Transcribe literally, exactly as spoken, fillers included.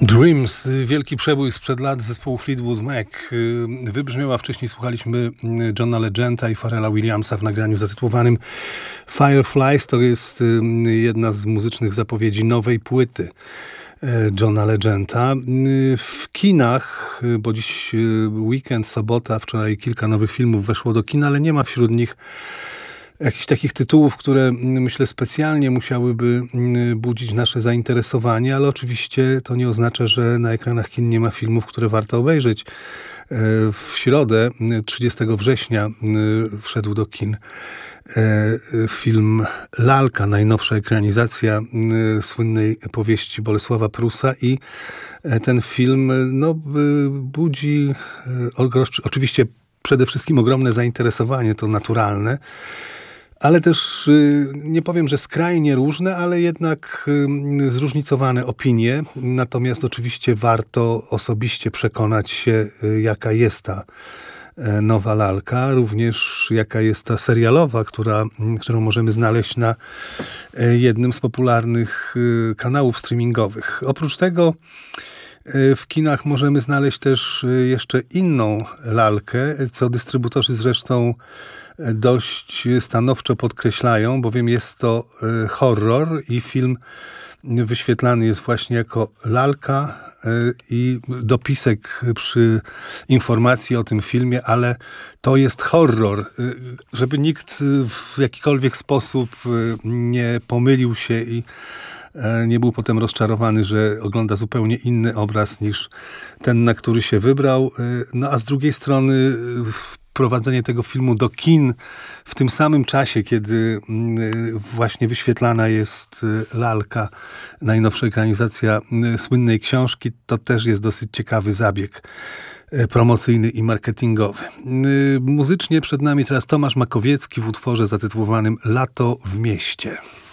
Dreams, wielki przebój sprzed lat zespołu Fleetwood Mac. Wybrzmiała, wcześniej słuchaliśmy Johna Legenda i Pharrella Williamsa w nagraniu zatytułowanym Fireflies. To jest jedna z muzycznych zapowiedzi nowej płyty Johna Legenda. W kinach, bo dziś weekend, sobota, wczoraj kilka nowych filmów weszło do kin, ale nie ma wśród nich jakichś takich tytułów, które myślę specjalnie musiałyby budzić nasze zainteresowanie, ale oczywiście to nie oznacza, że na ekranach kin nie ma filmów, które warto obejrzeć. W środę, trzydziestego września, wszedł do kin film Lalka, najnowsza ekranizacja słynnej powieści Bolesława Prusa, i ten film no, budzi oczywiście przede wszystkim ogromne zainteresowanie, to naturalne, ale też nie powiem, że skrajnie różne, ale jednak zróżnicowane opinie. Natomiast oczywiście warto osobiście przekonać się, jaka jest ta nowa Lalka, również jaka jest ta serialowa, która, którą możemy znaleźć na jednym z popularnych kanałów streamingowych. Oprócz tego w kinach możemy znaleźć też jeszcze inną Lalkę, co dystrybutorzy zresztą dość stanowczo podkreślają, bowiem jest to horror i film wyświetlany jest właśnie jako Lalka i dopisek przy informacji o tym filmie, ale to jest horror. Żeby nikt w jakikolwiek sposób nie pomylił się i nie był potem rozczarowany, że ogląda zupełnie inny obraz niż ten, na który się wybrał. No a z drugiej strony wprowadzenie tego filmu do kin w tym samym czasie, kiedy właśnie wyświetlana jest Lalka, najnowsza ekranizacja słynnej książki, to też jest dosyć ciekawy zabieg promocyjny i marketingowy. Muzycznie przed nami teraz Tomasz Makowiecki w utworze zatytułowanym Lato w mieście.